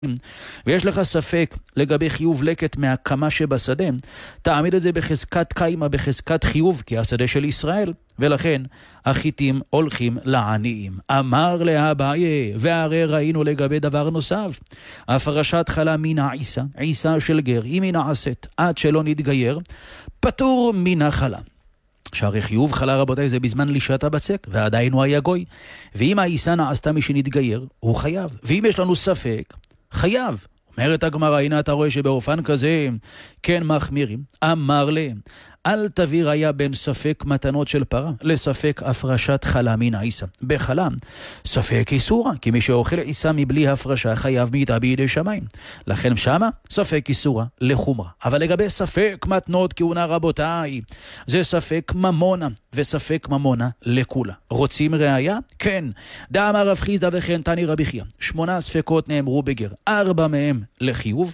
ויש לך ספק לגבי חיוב לקט מהקמה שבשדה, תעמיד את זה בחזקת קיימה, בחזקת חיוב, כי השדה של ישראל, ולכן החיתים הולכים לעניים. אמר לאביי, והרי ראינו לגבי דבר נוסף, הפרשת חלה מן העיסה, עיסה של גר, אם היא נעשית עד שלא נתגייר, פטור מן החלה. שהרי חיוב חלה רבותיי זה בזמן לישת הבצק, ועדיין הוא היה גוי. ואם העיסה נעשתה משנתגייר, הוא חייב. ואם יש לנו ספק, חייב. אומרת הגמרא, הנה אתה רואה שבאופן כזה כן מחמירים. אמר להם, אל תביא ראיה בין ספק מתנות של פרה לספק הפרשת חלה מן העיסה. בחלה ספק איסורה, כי מי שאוכל עיסה מבלי הפרשה חייב מיתה בידי שמיים. לכן שמה ספק איסורה לחומרה. אבל לגבי ספק מתנות כהונה רבותיי, זה ספק ממונה, וספק ממונה לכולה. רוצים ראיה? כן. דאמר רב חיסדא וכן תני רבי חייא. 8 ספקות נאמרו בגר, 4 מהם לחיוב,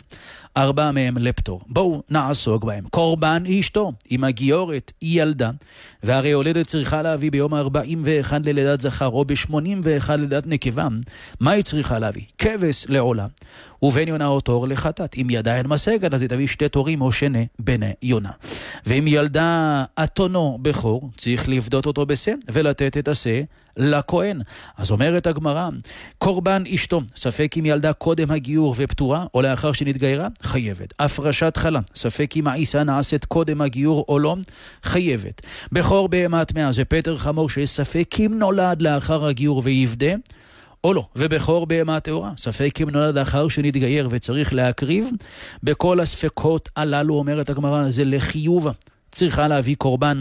4 מהם לפטור. בואו נעסוק בהם. קורבן אשתו, אם הגיורת היא ילדה, והרי הולדת צריכה להביא ביום 41 ללידת זכר, או ב81 ללידת נקבה, מה היא צריכה להביא? כבש לעולה, ובן יונה או תור לחטאת. אם ידה אין משגת, אז היא תביא 2 תורים או 2 בני יונה. ואם ילדה אתונו בכור, צריך לפדות אותו בשה, ולתת את השה לכהן. אז אומרת הגמרא, קורבן אשתו, ספק אם ילדה קודם הגיור ופטורה, או לאחר שנתגיירה, חייבת. הפרשת חלה, ספק אם העיסה נעשית קודם הגיור או לא, חייבת. בכור בהמה טמאה, זה פטר חמור שיש ספק אם נולד לאחר הגיור ויפדה, או לא. ובכור בהמה טהורה, ספק אם נולד לאחר שנתגייר וצריך להקריב. בכל הספקות הללו, אומרת הגמרא, זה לחיובה. צריכה להביא קורבן,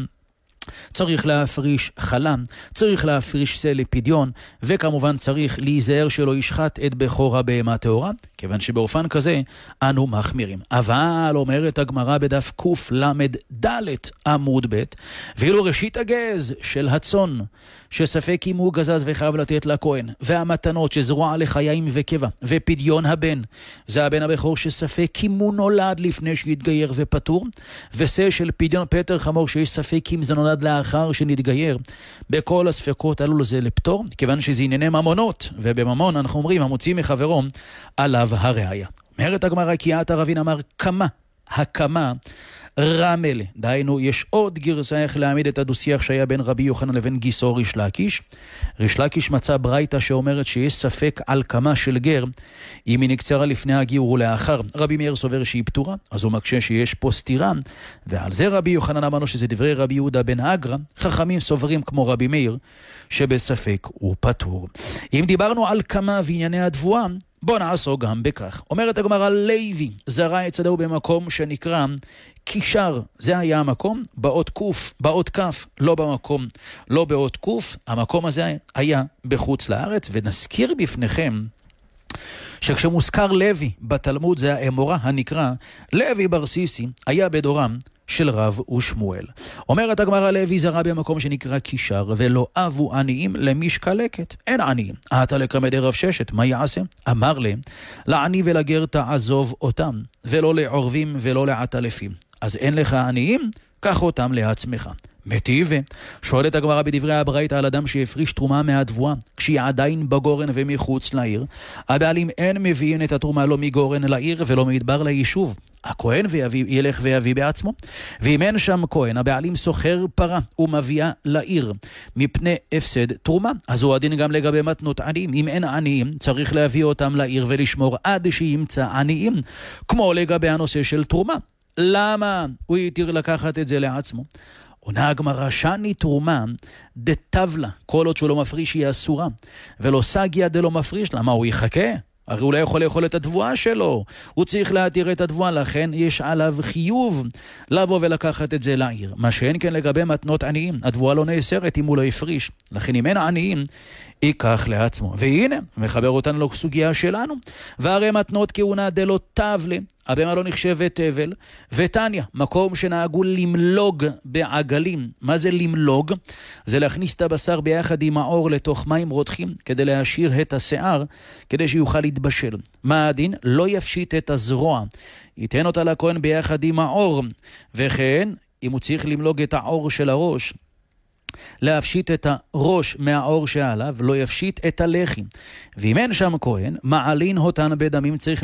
צריך להפריש חלם, צריך להפריש שה לפדיון, וכמובן צריך להיזהר שלא ישחט את בכור הבהמה טהורה, כיוון שבאופן כזה אנו מחמירים. אבל אומרת הגמרא בדף קל"ד עמוד ב', ואילו ראשית הגז של הצאן, שספק אם הוא גזז וחייב לתת לכהן, והמתנות שזרוע לחיים וקבע, ופדיון הבן, זה הבן הבכור שספק אם הוא נולד לפני שהתגייר ופטור, ושה של פדיון פטר חמור שיש ספק אם זה נולד לאחר שנתגייר. בכל הספקות עלו לזה לפטור, כיוון שזה ענייני ממונות, ובממון אנחנו אומרים המוציא מחברו עליו הראיה. אומרת הגמרא, כי עתה רבין אמר כמה, הקמה רמלה. דהיינו, יש עוד גרסה איך להעמיד את הדו-שיח שהיה בין רבי יוחנן לבין גיסו ריש לקיש. ריש לקיש מצא ברייתא שאומרת שיש ספק על קמה של גר, אם היא נקצרה לפני הגיור ולאחר. רבי מאיר סובר שהיא פטורה, אז הוא מקשה שיש פה סתירה, ועל זה רבי יוחנן אמרנו שזה דברי רבי יהודה בן אגרא. חכמים סוברים כמו רבי מאיר שבספק הוא פטור. אם דיברנו על קמה וענייני הדבואה, בוא נעסוק גם בכך. אומרת הגמרא, לוי זרע את שדהו במקום שנקרא קישר. זה היה המקום, באות קוף, באות כף, לא במקום, לא באות קוף. המקום הזה היה בחוץ לארץ, ונזכיר בפניכם שכשמוזכר לוי בתלמוד, זה האמורה הנקרא לוי בר סיסי, היה בדורם של רב ושמואל. אומרת הגמרא, לוי זרע במקום שנקרא קישר, ולא אבו עניים למשקל לקט. אין עניים. עתה לקמדי רב ששת, מה יעשה? אמר להם, לעני ולגר תעזוב אותם, ולא לעורבים ולא לעטלפים. אז אין לך עניים? קח אותם לעצמך. מטיבה, שואלת הגמרא בדברי הברייתא על אדם שהפריש תרומה מהדבואה, כשהיא עדיין בגורן ומחוץ לעיר, הבעלים אין מביאים את התרומה לא מגורן לעיר ולא מדבר ליישוב. הכהן ילך ויביא בעצמו, ואם אין שם כהן, הבעלים סוחר פרה ומביאה לעיר מפני הפסד תרומה. אז הוא הדין גם לגבי מתנות עניים. אם אין עניים, צריך להביא אותם לעיר ולשמור עד שימצא עניים, כמו לגבי הנושא של תרומה. למה הוא יתיר לקחת את זה לעצמו? עונה הגמרא, שני תרומה דתבלה, כל עוד שהוא לא מפריש היא אסורה, ולא סגיה דלא מפריש. למה הוא יחכה? הרי הוא לא יכול לאכול את התבואה שלו, הוא צריך להתיר את התבואה, לכן יש עליו חיוב לבוא ולקחת את זה לעיר. מה שאין כן לגבי מתנות עניים, התבואה לא נאסרת אם הוא לא יפריש, לכן אם אין עניים ייקח לעצמו. והנה, מחבר אותנו לסוגיה שלנו, והרי מתנות כהונה דלא תבלה, הבמה לא נחשבת תבל, ותניה, מקום שנהגו למלוג בעגלים. מה זה למלוג? זה להכניס את הבשר ביחד עם העור לתוך מים רותחים, כדי להשאיר את השיער, כדי שיוכל להתבשל. מה הדין? לא יפשיט את הזרוע, ייתן אותה לכהן ביחד עם העור, וכן, אם הוא צריך למלוג את העור של הראש, להפשיט את הראש מהאור שעליו, לא יפשיט את הלחי. ואם אין שם כהן, מעלין אותן בדמים, צריך